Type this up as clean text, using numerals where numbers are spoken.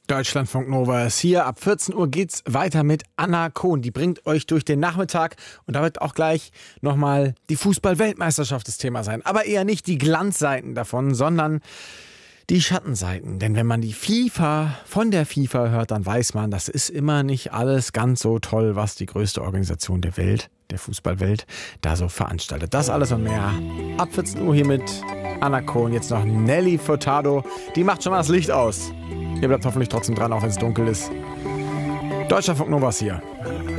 Deutschlandfunk Nova ist hier. Ab 14 Uhr geht's weiter mit Anna Kohn. Die bringt euch durch den Nachmittag und da wird auch gleich nochmal die Fußball-Weltmeisterschaft das Thema sein. Aber eher nicht die Glanzseiten davon, sondern die Schattenseiten. Denn wenn man die von der FIFA hört, dann weiß man, das ist immer nicht alles ganz so toll, was die größte Organisation der Welt, der Fußballwelt, da so veranstaltet. Das alles und mehr ab 14 Uhr hier mit Anna Kohn. Jetzt noch Nelly Furtado. Die macht schon mal das Licht aus. Ihr bleibt hoffentlich trotzdem dran, auch wenn es dunkel ist. Deutschlandfunk Nova ist hier.